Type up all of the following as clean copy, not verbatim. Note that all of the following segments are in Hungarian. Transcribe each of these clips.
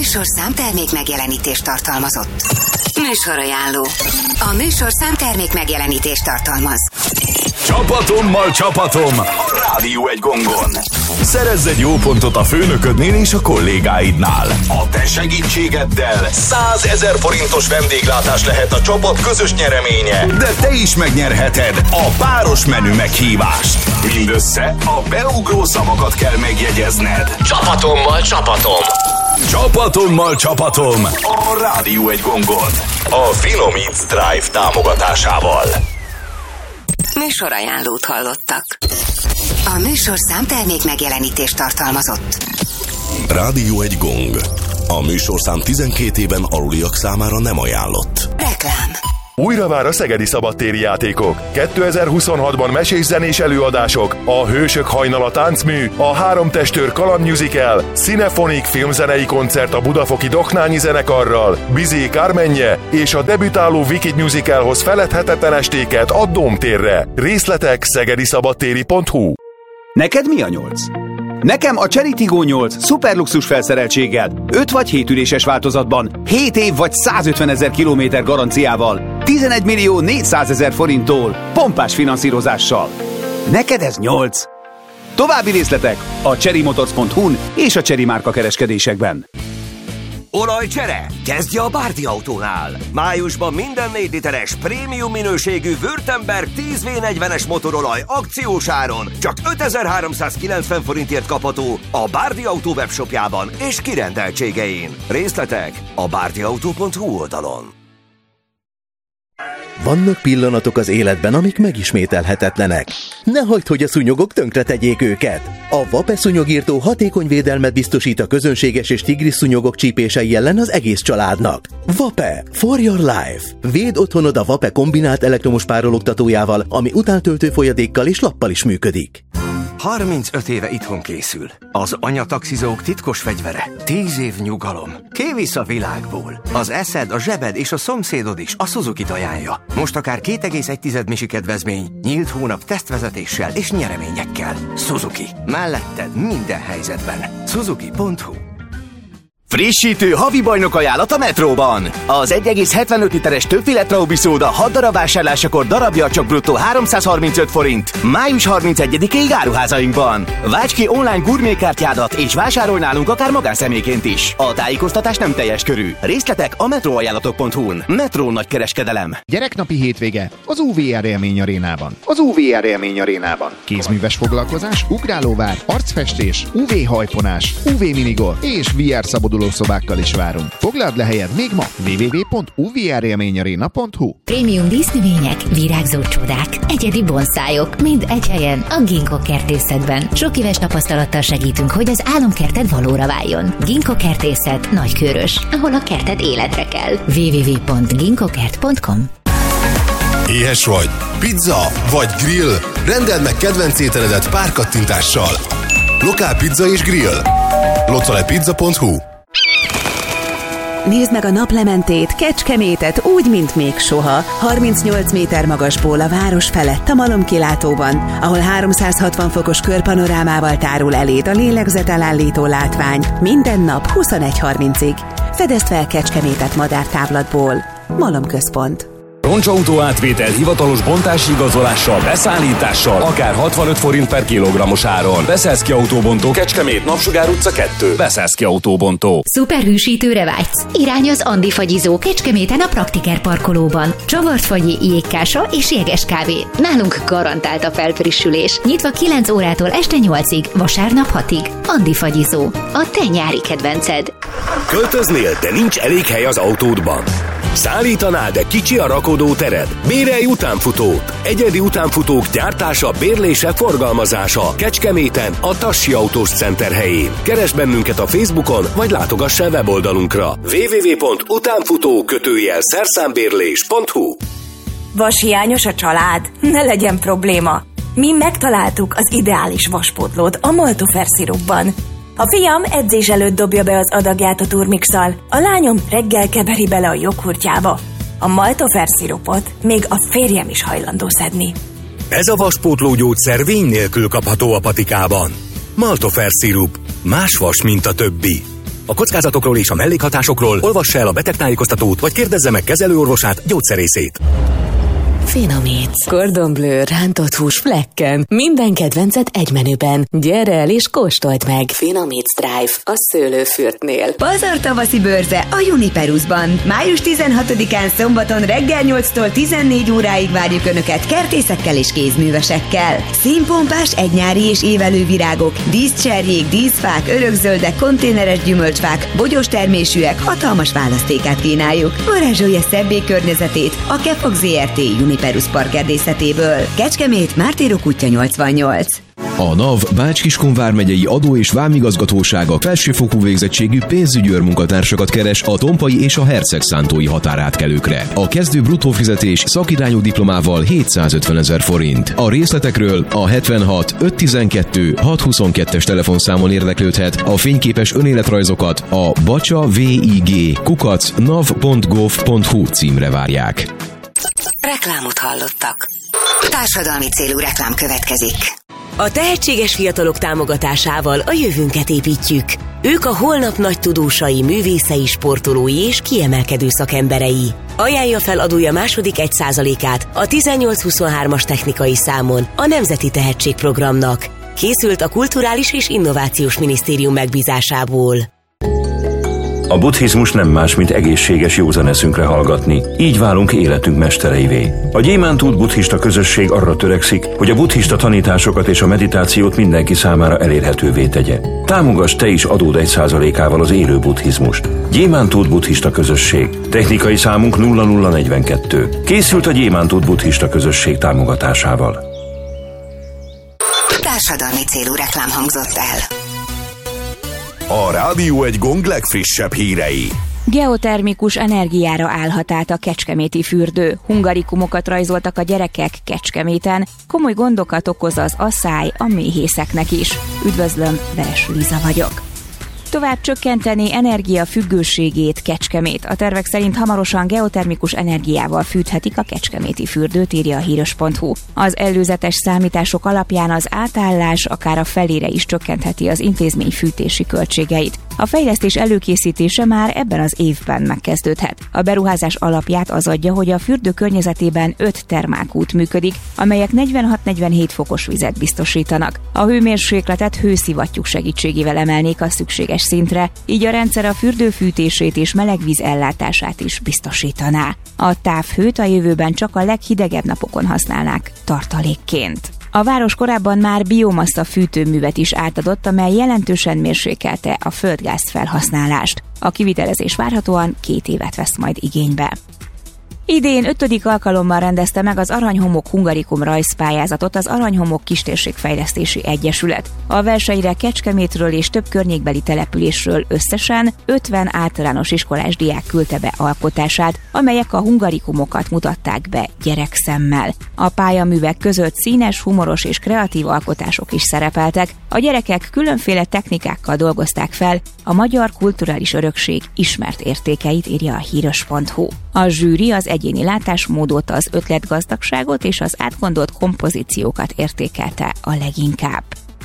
műsorszám termék megjelenítést tartalmazott. Műsorajánló. A műsorszám termék megjelenítést tartalmaz. Csapatom! A Rádió egy gongon. Szerezz egy jó pontot a főnöködnél és a kollégáidnál. A te segítségeddel 100 000 forintos vendéglátás lehet a csapat közös nyereménye. De te is megnyerheted a páros menü meghívást. Mindössze a beugró szavakat kell megjegyezned. Csapatom! A Rádió egy gongon. A Finomits Drive támogatásával. Műsorajánlót hallottak. A műsorszám termék megjelenítést tartalmazott. Rádió egy gong. A műsorszám 12 éven aluliak számára nem ajánlott. Reklám. Újra vár a szegedi szabadtéri játékok. 2026-ban mesés-zenés előadások, a Hősök hajnala táncmű, a Három testőr kalandmusical, Cinefonik filmzenei koncert a budafoki Doknányi zenekarral, Bizé Kármenje és a debütáló Wicked musicalhoz feledhetetlen estéket a Dómtérre. Részletek szegediszabadtéri.hu. Neked mi a 8? Nekem a Chery Tiggo 8 szuperluxus felszereltséggel, 5 vagy 7 üléses változatban, 7 év vagy 150 000 kilométer garanciával, 11 millió 400 000 forinttól, pompás finanszírozással. Neked ez 8. További részletek a cherrymotors.hu-n és a Chery márka kereskedésekben. Olajcsere? Kezdje a Bárdi Autónál! Májusban minden 4 literes prémium minőségű Württemberg 10V40-es motorolaj akciós áron csak 5390 forintért kapható a Bárdi Autó webshopjában és kirendeltségein. Részletek a bárdiautó.hu oldalon. Vannak pillanatok az életben, amik megismételhetetlenek. Ne hagyd, hogy a szúnyogok tönkretegyék őket! A Vape szúnyogírtó hatékony védelmet biztosít a közönséges és tigris szúnyogok csípései ellen az egész családnak. Vape. For your life. Védd otthonod a Vape kombinált elektromos párologtatójával, ami utántöltő folyadékkal és lappal is működik. 35 éve itthon készül. Az anyataxizók titkos fegyvere. 10 év nyugalom. Kivisz a világból. Az eszed, a zsebed és a szomszédod is a Suzuki-t ajánlja. Most akár 2,1 misi kedvezmény, nyílt hónap tesztvezetéssel és nyereményekkel. Suzuki. Melletted minden helyzetben. Suzuki.hu. Frissítő havi bajnok ajánlat a Metróban! Az 1,75 literes többféle Traubi szóda 6 darab vásárlásakor darabja csak bruttó 335 forint. Május 31-ig áruházainkban. Válts ki online gurmékártyádat és vásárolj nálunk akár magánszemélyként is. A tájékoztatás nem teljes körű. Részletek a metróajánlatok.hu-n. Metró nagykereskedelem. Gyereknapi hétvége az UVR élményarénában. Kézműves foglalkozás, ugrálóvár, arcfestés, UV-hajponás, UV-minigolf és VR szabaduló szobákkal is várunk. Foglald le helyed még ma www.uvrélményarena.hu. Prémium dísznövények, virágzó csodák, egyedi bonszájok, mind egy helyen a Ginkgo kertészetben. Sok éves tapasztalattal segítünk, hogy az álomkerted valóra váljon. Ginkgo kertészet Nagykőrös, ahol a kerted életre kell. www.ginkgokert.com. Éhes vagy? Pizza vagy grill? Rendeld meg kedvenc ételedet pár kattintással. Lokál pizza és grill. localepizza.hu. Nézd meg a naplementét, Kecskemétet úgy, mint még soha. 38 méter magasból a város felett a malomkilátóban, ahol 360 fokos körpanorámával tárul eléd a lélegzetelállító látvány. Minden nap 21:30-ig. Fedezd fel Kecskemétet madártávlatból. Malomközpont. Roncsautó átvétel hivatalos bontási igazolással, beszállítással, akár 65 forint per kilogrammos áron. Beszélszki Autóbontó, Kecskemét, Napsugár utca 2. Beszélszki Autóbontó. Szuperhűsítőre vágysz? Irány az Andi fagyizó Kecskeméten a Praktiker parkolóban. Csavart fagyi, jégkása és jeges kávé. Nálunk garantált a felfrissülés. Nyitva 9 órától este 8-ig, vasárnap 6-ig. Andi fagyizó. A te nyári kedvenced. Költöznél, de nincs elég hely az autódban? Szállítanál, de kicsi a rakodótered? Bérelj utánfutót! Egyedi utánfutók gyártása, bérlése, forgalmazása. Kecskeméten, a Tassi Autós Center helyén. Keresd bennünket a Facebookon, vagy látogass el weboldalunkra. www.utánfutó-szerszámbérlés.hu. Vashiányos a család? Ne legyen probléma! Mi megtaláltuk az ideális vaspótlót a Maltofer szirupban. A fiam edzés előtt dobja be az adagját a turmixal, a lányom reggel keveri bele a joghurtjába. A Maltofer szirupot még a férjem is hajlandó szedni. Ez a vaspótló gyógyszer vény nélkül kapható a patikában. Maltofer szirup. Más vas, mint a többi. A kockázatokról és a mellékhatásokról olvassa el a betegtájékoztatót, vagy kérdezze meg kezelőorvosát, gyógyszerészét. Finomíts. Cordon Bleu, rántott hús flekken. Minden kedvencet egy menüben. Gyere el és kóstold meg. Finomíts Drive a Szőlőfürtnél. Pazar tavaszi bőrze a Uniperusban. Május 16-án szombaton reggel 8-tól 14 óráig várjuk Önöket kertészekkel és kézművesekkel. Színpompás egynyári és évelő virágok, díszcserjék, díszfák, örökzöldek, konténeres gyümölcsfák, bogyós termésűek hatalmas választékát kínáljuk. Varázsolja szebbé környezetét a Kefag ZRT Uniperus parkerdészetéből. Kecskemét, Mártírok útja 88. A NAV Bács-Kiskun vármegyei adó- és vámigazgatósága felsőfokú végzettségű pénzügyőr munkatársakat keres a Tompai és a Hercegszántói határátkelőkre. A kezdő bruttó fizetés szakirányú diplomával 750 000 forint. A részletekről a 76 512 622-es telefonszámon érdeklődhet, a fényképes önéletrajzokat a bacsavig@nav.gov.hu címre várják. Reklámot hallottak. Társadalmi célú reklám következik. A tehetséges fiatalok támogatásával a jövőnket építjük. Ők a holnap nagy tudósai, művészei, sportolói és kiemelkedő szakemberei. Ajánlja fel adója második 1%-át a 1823-as technikai számon a Nemzeti Tehetségprogramnak. Készült a Kulturális és Innovációs Minisztérium megbízásából. A buddhizmus nem más, mint egészséges józan eszünkre hallgatni. Így válunk életünk mestereivé. A Gyémántút buddhista közösség arra törekszik, hogy a buddhista tanításokat és a meditációt mindenki számára elérhetővé tegye. Támogass te is adód 1%-ával az élő buddhizmust. Gyémántút buddhista közösség. Technikai számunk 0042. Készült a Gyémántút buddhista közösség támogatásával. Társadalmi célú reklám hangzott el. A Rádió egy Gong legfrissebb hírei. Geotermikus energiára állhat át a kecskeméti fürdő. Hungarikumokat rajzoltak a gyerekek Kecskeméten. Komoly gondokat okoz az asszály a méhészeknek is. Üdvözlöm, Veres Liza vagyok. Tovább csökkenteni energiafüggőségét Kecskemét. A tervek szerint hamarosan geotermikus energiával fűthetik a kecskeméti fürdőt, írja a híros.hu. Az előzetes számítások alapján az átállás akár a felére is csökkentheti az intézmény fűtési költségeit. A fejlesztés előkészítése már ebben az évben megkezdődhet. A beruházás alapját az adja, hogy a fürdő környezetében 5 termálkút működik, amelyek 46-47 fokos vizet biztosítanak. A hőmérsékletet hőszivattyúk segítségével emelnék a szükséges szintre, így a rendszer a fürdő fűtését és melegvíz ellátását is biztosítaná. A távhőt a jövőben csak a leghidegebb napokon használnák tartalékként. A város korábban már biomassa fűtőművet is átadott, amely jelentősen mérsékelte a földgáz felhasználást. A kivitelezés várhatóan 2 évet vesz majd igénybe. Idén 5. alkalommal rendezte meg az Aranyhomok Hungarikum rajzpályázatot az Aranyhomok Kistérségfejlesztési Egyesület. A versenyre Kecskemétről és több környékbeli településről összesen 50 általános iskolás diák küldte be alkotását, amelyek a hungarikumokat mutatták be gyerekszemmel. A pályaművek között színes, humoros és kreatív alkotások is szerepeltek. A gyerekek különféle technikákkal dolgozták fel a magyar kulturális örökség ismert értékeit, írja a híros.hu. A zsűri az egyéni látásmódot, az ötletgazdagságot és az átgondolt kompozíciókat értékelte a leginkább.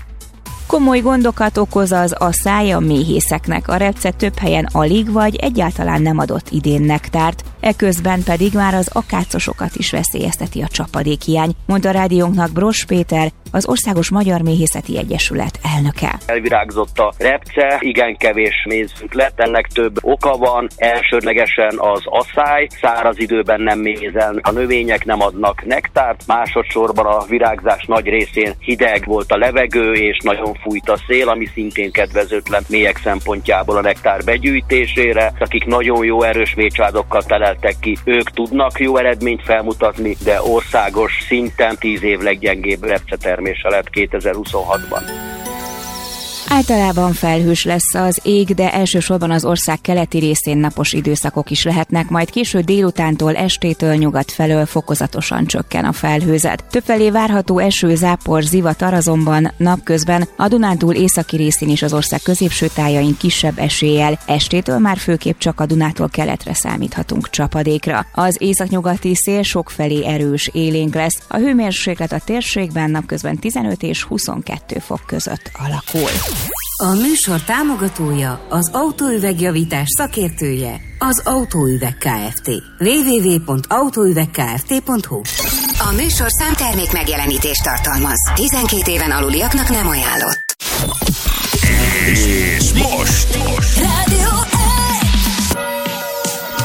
Komoly gondokat okoz az asszály a méhészeknek. A repce több helyen alig vagy egyáltalán nem adott idén nektárt, eközben pedig már az akácosokat is veszélyezteti a csapadékhiány, mondta a rádiónknak Bross Péter, az Országos Magyar Méhészeti Egyesület elnöke. Elvirágzott a repce, igen kevés mézünk lett, ennek több oka van, elsődlegesen az asszály, száraz időben nem mézelnek a növények, nem adnak nektárt, másodszorban a virágzás nagy részén hideg volt a levegő és nagyon fújt a szél, ami szintén kedvezőtlen méhek szempontjából a nektár begyűjtésére. Akik nagyon jó erős mécsádokkal teleltek ki, ők tudnak jó eredményt felmutatni, de országos szinten 10 év leggyengébb repcetermése lett 2026-ban. Általában felhős lesz az ég, de elsősorban az ország keleti részén napos időszakok is lehetnek, majd késő délutántól, estétől nyugat felől fokozatosan csökken a felhőzet. Többfelé várható eső, zápor, zivatar, azonban napközben a Dunántúl északi részén és az ország középső tájain kisebb eséllyel, estétől már főképp csak a Dunától keletre számíthatunk csapadékra. Az északnyugati szél sokfelé erős, élénk lesz, a hőmérséklet a térségben napközben 15 és 22 fok között alakul. A műsor támogatója, az autóüvegjavítás szakértője, az Autóüveg Kft. www.autóüvegkft.hu. A műsorszám termék megjelenítést tartalmaz. 12 éven aluliaknak nem ajánlott. És most Rádió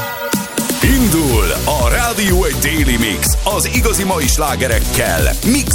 indul a Rádió egy Daily Mix az igazi mai slágerekkel, mix